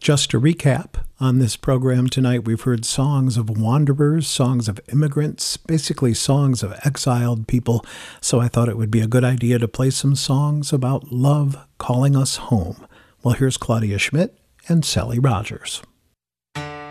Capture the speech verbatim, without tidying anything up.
Just to recap, on this program tonight, we've heard songs of wanderers, songs of immigrants, basically songs of exiled people. So I thought it would be a good idea to play some songs about love calling us home. Well, here's Claudia Schmidt and Sally Rogers.